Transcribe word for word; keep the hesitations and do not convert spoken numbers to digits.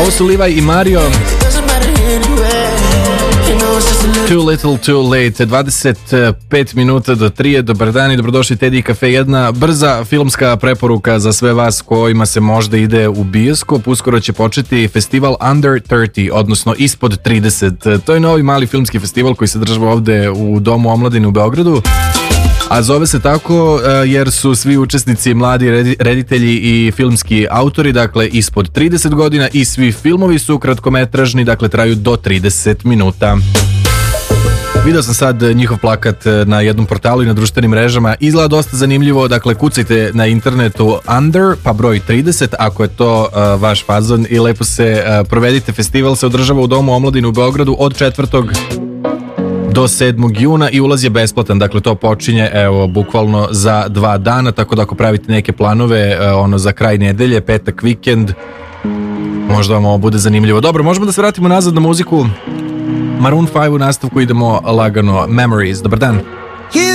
Ovo su Levi i Mario. Too Little Too Late, dvadeset pet minuta do tri. Dobar dan i dobrodošli Teddy Cafe. Jedna brza filmska preporuka za sve vas kojima se možda ide u bioskop. Uskoro će početi festival Under trideset, odnosno ispod trideset. To je novi mali filmski festival koji se država ovde u Domu omladine u Beogradu. A zove se tako jer su svi učesnici mladi reditelji i filmski autori, dakle ispod trideset godina, i svi filmovi su kratkometražni, dakle traju do trideset minuta. Video sam sad njihov plakat na jednom portalu i na društvenim mrežama. Izgleda dosta zanimljivo, dakle kucajte na internetu Under pa broj trideset ako je to uh, vaš fazon i lepo se uh, provedite. Festival se održava u Domu omladine u Beogradu od četvrtog do sedmog juna i ulaz je besplatan, dakle to počinje evo bukvalno za dva dana, tako da ako pravite neke planove uh, ono za kraj nedelje, petak, vikend, možda vam ovo bude zanimljivo. Dobro, možemo da se vratimo nazad na muziku. Maroon five u nastavku, idemo lagano. Memories, dobar dan.